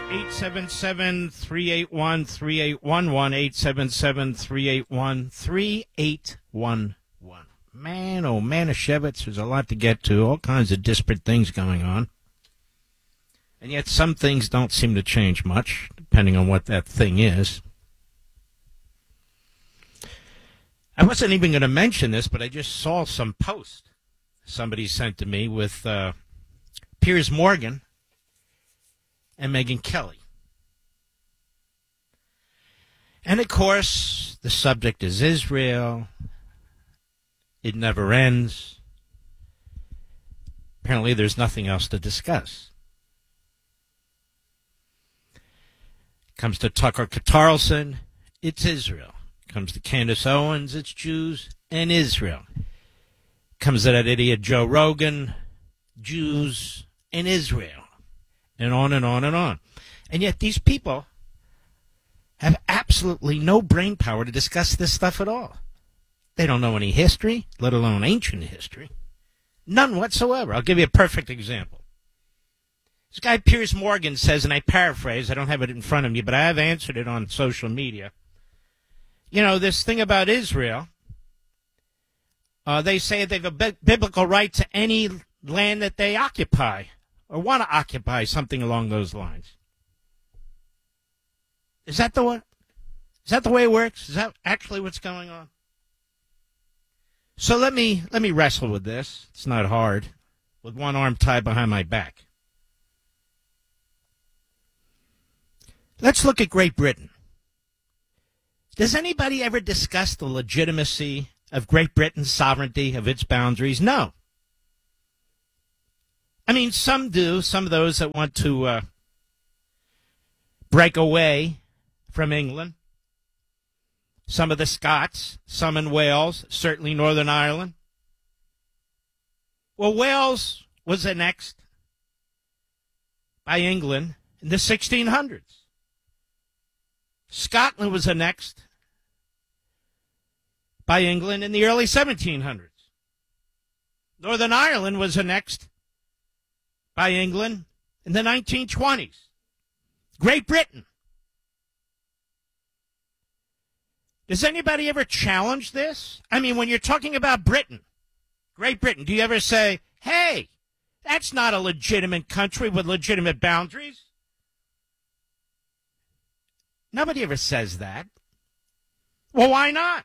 877-381-3811, 877-381-3811. Man, oh, Manischewitz, there's a lot to get to, all kinds of disparate things going on. And yet some things don't seem to change much, depending on what that thing is. I wasn't even going to mention this, but I just saw some post somebody sent to me with Piers Morgan and Megyn Kelly. And, of course, the subject is Israel. It never ends. Apparently, there's nothing else to discuss. Comes to Tucker Carlson, it's Israel. Comes to Candace Owens, it's Jews and Israel. Comes to that idiot Joe Rogan, Jews and Israel. And on and on and on. And yet these people have absolutely no brain power to discuss this stuff at all. They don't know any history, let alone ancient history. None whatsoever. I'll give you a perfect example. This guy Piers Morgan says, and I paraphrase, I don't have it in front of me, but I have answered it on social media. You know, this thing about Israel, they say they have a biblical right to any land that they occupy or want to occupy, something along those lines. Is that the way it works? Is that actually what's going on? So let me wrestle with this. It's not hard. With one arm tied behind my back. Let's look at Great Britain. Does anybody ever discuss the legitimacy of Great Britain's sovereignty, of its boundaries? No. I mean, some do. Some of those that want to break away from England. Some of the Scots, some in Wales, certainly Northern Ireland. Well, Wales was annexed by England in the 1600s. Scotland was annexed by England in the early 1700s. Northern Ireland was annexed by England in the 1920s. Great Britain. Does anybody ever challenge this? I mean, when you're talking about Britain, Great Britain, do you ever say, hey, that's not a legitimate country with legitimate boundaries? Nobody ever says that. Well, why not?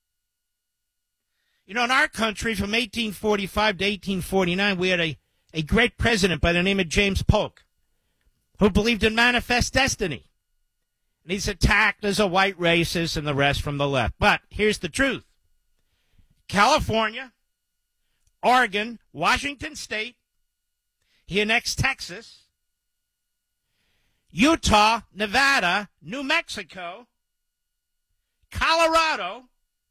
You know, in our country, from 1845 to 1849, we had a great president by the name of James Polk, who believed in manifest destiny. And he's attacked as a white racist and the rest from the left. But here's the truth. California, Oregon, Washington State, he annexed Texas, Utah, Nevada, New Mexico, Colorado,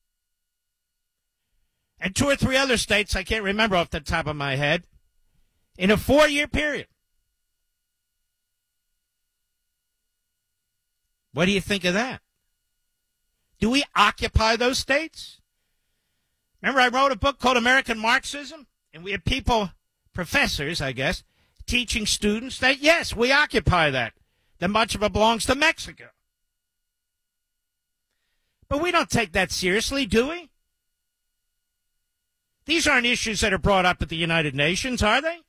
and 2 or 3 other states I can't remember off the top of my head, in a 4-year period. What do you think of that? Do we occupy those states? Remember, I wrote a book called American Marxism, and we had people, professors, I guess, teaching students that, yes, we occupy that much of it belongs to Mexico. But we don't take that seriously, do we? These aren't issues that are brought up at the United Nations, are they?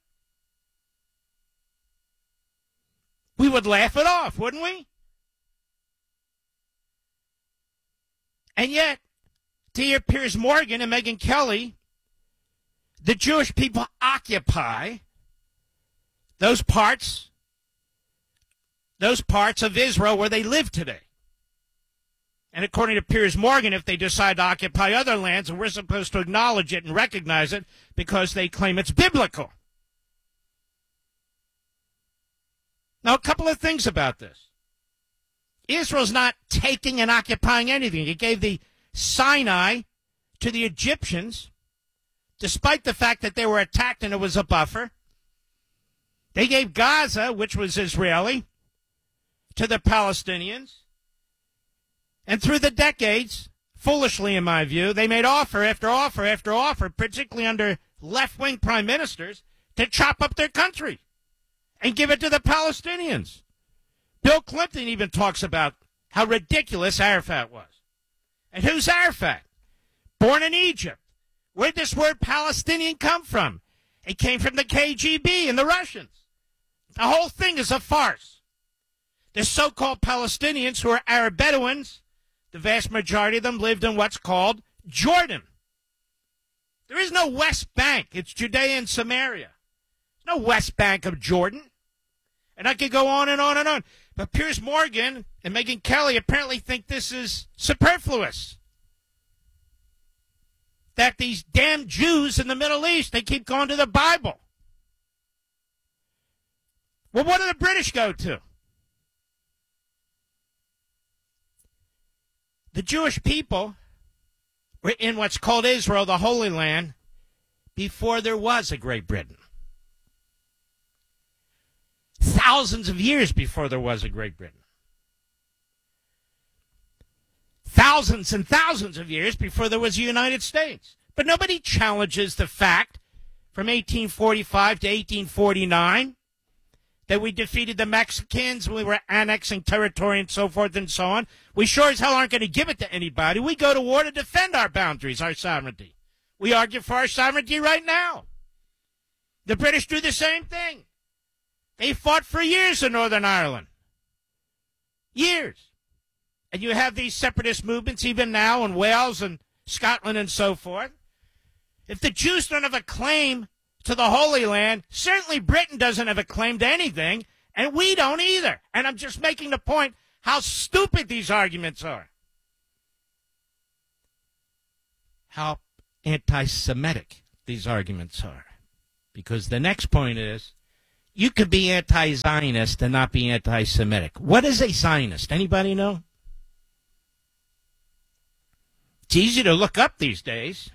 We would laugh it off, wouldn't we? And yet, to hear Piers Morgan and Megyn Kelly, the Jewish people occupy those parts of Israel where they live today. And according to Piers Morgan, if they decide to occupy other lands, we're supposed to acknowledge it and recognize it because they claim it's biblical. Now, a couple of things about this. Israel's not taking and occupying anything. It gave the Sinai to the Egyptians, despite the fact that they were attacked and it was a buffer. They gave Gaza, which was Israeli, to the Palestinians. And through the decades, foolishly in my view, they made offer after offer after offer, particularly under left-wing prime ministers, to chop up their country and give it to the Palestinians. Bill Clinton even talks about how ridiculous Arafat was. And who's Arafat? Born in Egypt. Where did this word Palestinian come from? It came from the KGB and the Russians. The whole thing is a farce. The so-called Palestinians, who are Arab Bedouins, the vast majority of them lived in what's called Jordan. There is no West Bank. It's Judea and Samaria. There's no West Bank of Jordan. And I could go on and on and on. But Piers Morgan and Megyn Kelly apparently think this is superfluous. That these damn Jews in the Middle East, they keep going to the Bible. Well, what do the British go to? The Jewish people were in what's called Israel, the Holy Land, before there was a Great Britain. Thousands of years before there was a Great Britain. Thousands and thousands of years before there was a United States. But nobody challenges the fact from 1845 to 1849 that we defeated the Mexicans, we were annexing territory and so forth and so on. We sure as hell aren't going to give it to anybody. We go to war to defend our boundaries, our sovereignty. We argue for our sovereignty right now. The British do the same thing. They fought for years in Northern Ireland. Years. And you have these separatist movements even now in Wales and Scotland and so forth. If the Jews don't have a claim to the Holy Land, certainly Britain doesn't have a claim to anything, and we don't either. And I'm just making the point how stupid these arguments are. How anti-Semitic these arguments are. Because the next point is, you could be anti-Zionist and not be anti-Semitic. What is a Zionist? Anybody know? It's easy to look up these days.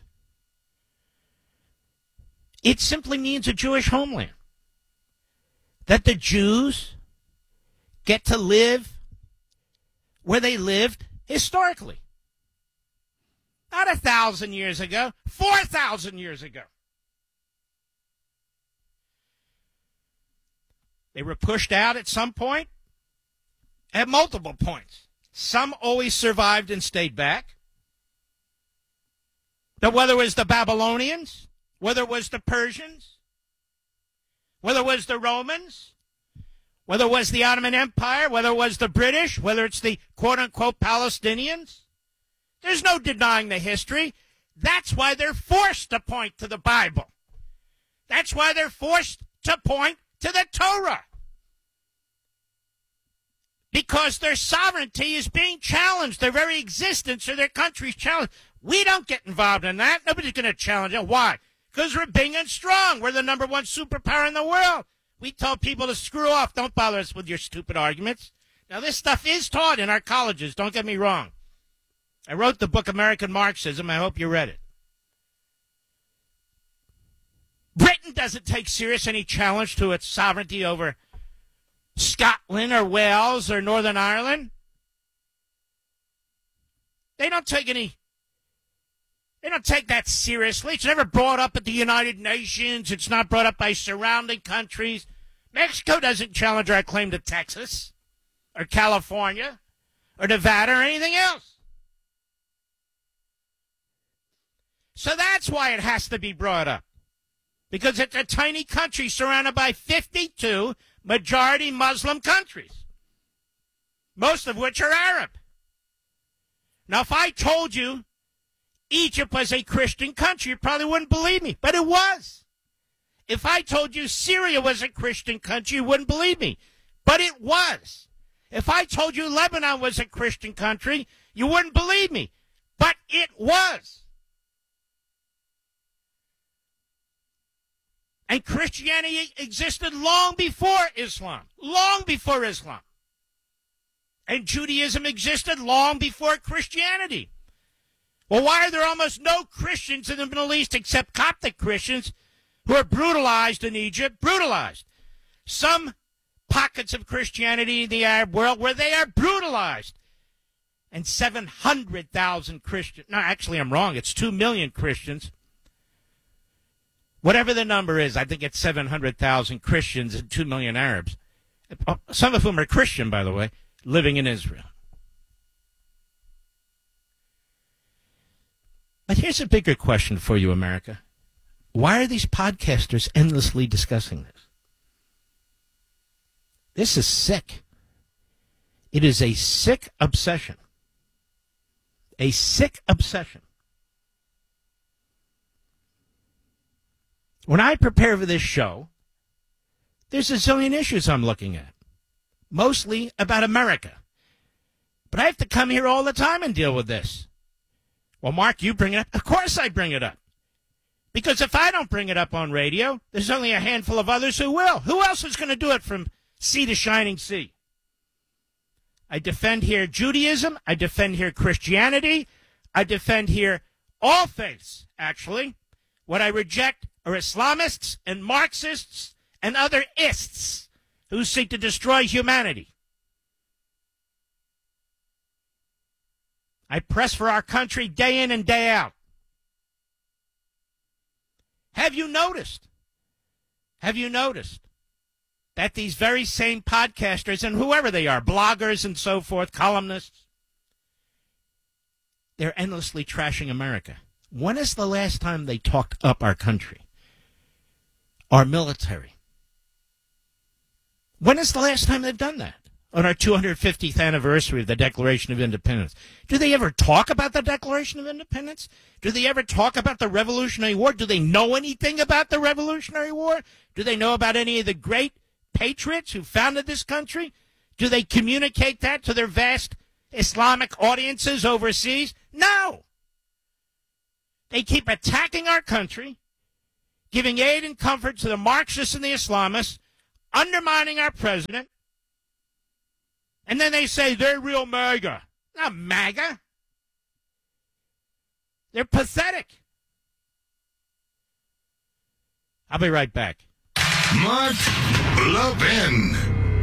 It simply means a Jewish homeland. That the Jews get to live where they lived historically. Not 1,000 years ago, 4,000 years ago. They were pushed out at some point, at multiple points. Some always survived and stayed back. But whether it was the Babylonians, whether it was the Persians, whether it was the Romans, whether it was the Ottoman Empire, whether it was the British, whether it's the quote-unquote Palestinians, there's no denying the history. That's why they're forced to point to the Bible. That's why they're forced to point to the Torah. Because their sovereignty is being challenged. Their very existence of their country is challenged. We don't get involved in that. Nobody's going to challenge it. Why? Because we're big and strong. We're the number one superpower in the world. We tell people to screw off. Don't bother us with your stupid arguments. Now, this stuff is taught in our colleges. Don't get me wrong. I wrote the book American Marxism. I hope you read it. Britain doesn't take serious any challenge to its sovereignty over Scotland or Wales or Northern Ireland. They don't take that seriously. It's never brought up at the United Nations. It's not brought up by surrounding countries. Mexico doesn't challenge our claim to Texas or California or Nevada or anything else. So that's why it has to be brought up. Because it's a tiny country surrounded by 52 majority Muslim countries, most of which are Arab. Now, if I told you Egypt was a Christian country, you probably wouldn't believe me, but it was. If I told you Syria was a Christian country, you wouldn't believe me, but it was. If I told you Lebanon was a Christian country, you wouldn't believe me, but it was. And Christianity existed long before Islam. Long before Islam. And Judaism existed long before Christianity. Well, why are there almost no Christians in the Middle East except Coptic Christians who are brutalized in Egypt? Brutalized. Some pockets of Christianity in the Arab world where they are brutalized. And 700,000 Christians. No, actually, I'm wrong. It's 2 million Christians. Whatever the number is, I think it's 700,000 Christians and 2 million Arabs. some of whom are Christian, by the way, living in Israel. But here's a bigger question for you, America. Why are these podcasters endlessly discussing this? This is sick. It is a sick obsession. A sick obsession. When I prepare for this show, there's a zillion issues I'm looking at, mostly about America. But I have to come here all the time and deal with this. Well, Mark, you bring it up. Of course I bring it up. Because if I don't bring it up on radio, there's only a handful of others who will. Who else is going to do it from sea to shining sea? I defend here Judaism. I defend here Christianity. I defend here all faiths, actually. What I reject are Islamists and Marxists and other ists who seek to destroy humanity. I press for our country day in and day out. Have you noticed that these very same podcasters and whoever they are, bloggers and so forth, columnists, they're endlessly trashing America? When is the last time they talked up our country, our military? When is the last time they've done that? On our 250th anniversary of the Declaration of Independence. Do they ever talk about the Declaration of Independence? Do they ever talk about the Revolutionary War? Do they know anything about the Revolutionary War? Do they know about any of the great patriots who founded this country? Do they communicate that to their vast Islamic audiences overseas? No. They keep attacking our country, giving aid and comfort to the Marxists and the Islamists, undermining our president, and then they say they're real MAGA. Not MAGA. They're pathetic. I'll be right back. Mark Levin.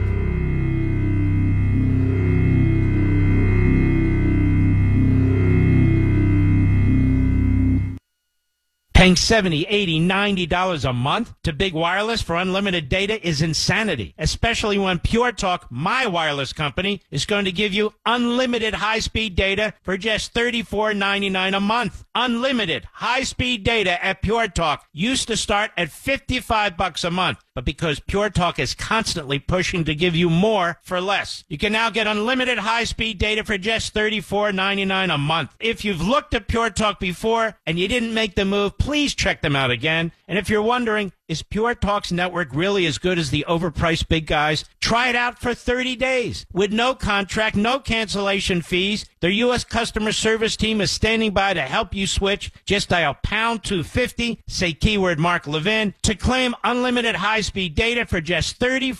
Paying $70, $80, $90 a month to Big Wireless for unlimited data is insanity, especially when Pure Talk, my wireless company, is going to give you unlimited high-speed data for just $34.99 a month. Unlimited high-speed data at Pure Talk used to start at $55 a month, but because Pure Talk is constantly pushing to give you more for less, you can now get unlimited high-speed data for just $34.99 a month. If you've looked at Pure Talk before and you didn't make the move, please check them out again. And if you're wondering, is Pure Talk's network really as good as the overpriced big guys? Try it out for 30 days with no contract, no cancellation fees. Their U.S. customer service team is standing by to help you switch. Just dial pound 250, say keyword Mark Levin, to claim unlimited high-speed data for just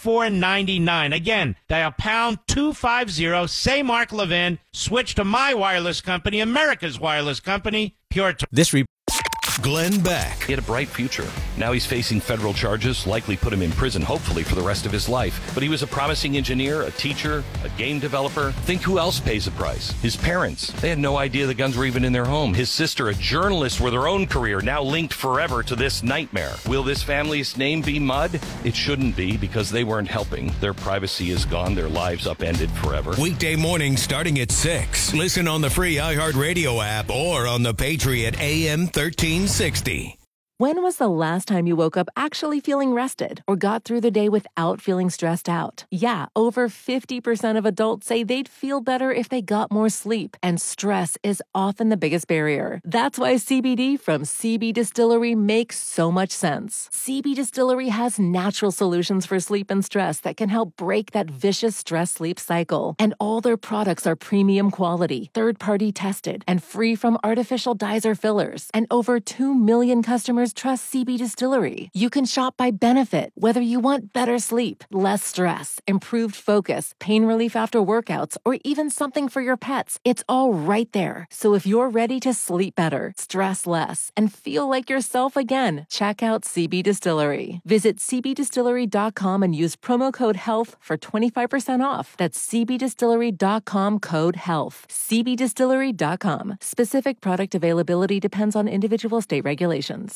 $34.99. Again, dial pound 250, say Mark Levin, switch to my wireless company, America's wireless company, Pure Talk. Glenn Beck. He had a bright future. Now he's facing federal charges, likely put him in prison, hopefully for the rest of his life. But he was a promising engineer, a teacher, a game developer. Think who else pays the price? His parents. They had no idea the guns were even in their home. His sister, a journalist with her own career, now linked forever to this nightmare. Will this family's name be mud? It shouldn't be, because they weren't helping. Their privacy is gone. Their lives upended forever. Weekday mornings starting at 6. Listen on the free iHeartRadio app or on the Patriot AM 1360. When was the last time you woke up actually feeling rested or got through the day without feeling stressed out? Yeah, over 50% of adults say they'd feel better if they got more sleep, and stress is often the biggest barrier. That's why CBD from CB Distillery makes so much sense. CB Distillery has natural solutions for sleep and stress that can help break that vicious stress-sleep cycle. And all their products are premium quality, third-party tested, and free from artificial dyes or fillers. And over 2 million customers trust CB Distillery. You can shop by benefit, whether you want better sleep, less stress, improved focus, pain relief after workouts, or even something for your pets. It's all right there. So if you're ready to sleep better, stress less, and feel like yourself again, check out CB Distillery. Visit cbdistillery.com and use promo code HEALTH for 25% off. That's cbdistillery.com, code HEALTH. cbdistillery.com. Specific product availability depends on individual state regulations.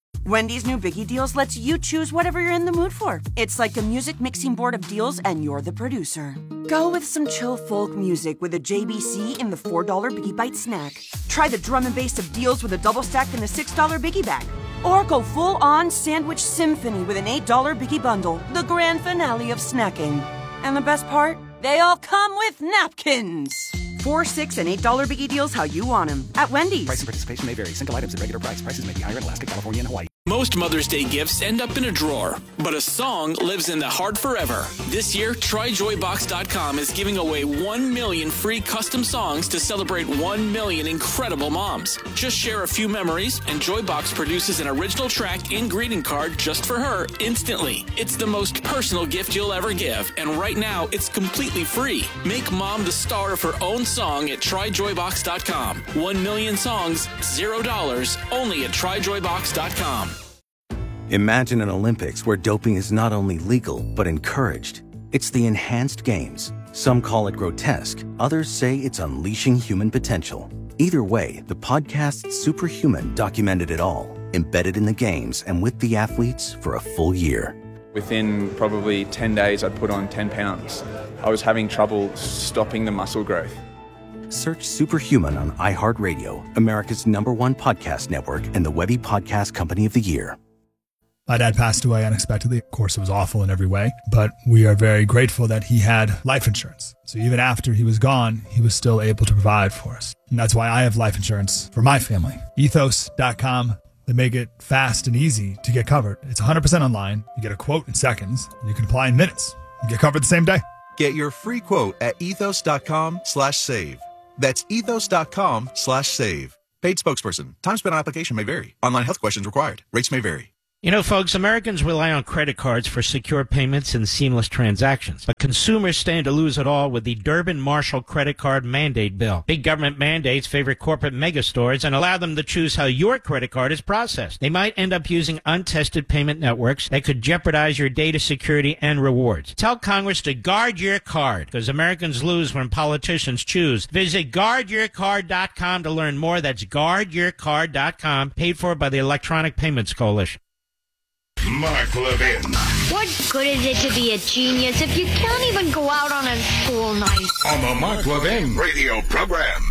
Wendy's new Biggie Deals lets you choose whatever you're in the mood for. It's like a music mixing board of deals, and you're the producer. Go with some chill folk music with a JBC in the $4 Biggie Bite snack. Try the drum and bass of deals with a double stack in the $6 Biggie Bag. Or go full-on sandwich symphony with an $8 Biggie Bundle, the grand finale of snacking. And the best part? They all come with napkins. $4, $6, and $8 Biggie Deals how you want them at Wendy's. Price and participation may vary. Single items at regular price. Prices may be higher in Alaska, California, and Hawaii. Most Mother's Day gifts end up in a drawer, but a song lives in the heart forever. This year, TryJoyBox.com is giving away 1 million free custom songs to celebrate 1 million incredible moms. Just share a few memories, and Joybox produces an original track and greeting card just for her instantly. It's the most personal gift you'll ever give, and right now, it's completely free. Make mom the star of her own song at TryJoyBox.com. 1 million songs, $0, only at TryJoyBox.com. Imagine an Olympics where doping is not only legal, but encouraged. It's the Enhanced Games. Some call it grotesque. Others say it's unleashing human potential. Either way, the podcast Superhuman documented it all, embedded in the games and with the athletes for a full year. Within probably 10 days, I'd put on 10 pounds. I was having trouble stopping the muscle growth. Search Superhuman on iHeartRadio, America's #1 podcast network, and the Webby Podcast Company of the Year. My dad passed away unexpectedly. Of course, it was awful in every way, but we are very grateful that he had life insurance. So even after he was gone, he was still able to provide for us. And that's why I have life insurance for my family. Ethos.com. They make it fast and easy to get covered. It's 100% online. You get a quote in seconds. You can apply in minutes. You get covered the same day. Get your free quote at ethos.com/save. That's ethos.com/save. Paid spokesperson. Time spent on application may vary. Online health questions required. Rates may vary. You know, folks, Americans rely on credit cards for secure payments and seamless transactions. But consumers stand to lose it all with the Durbin-Marshall credit card mandate bill. Big government mandates favor corporate megastores and allow them to choose how your credit card is processed. They might end up using untested payment networks that could jeopardize your data security and rewards. Tell Congress to guard your card, because Americans lose when politicians choose. Visit guardyourcard.com to learn more. That's guardyourcard.com, paid for by the Electronic Payments Coalition. Mark Levin. What good is it to be a genius if you can't even go out on a school night? On the Mark Levin radio program.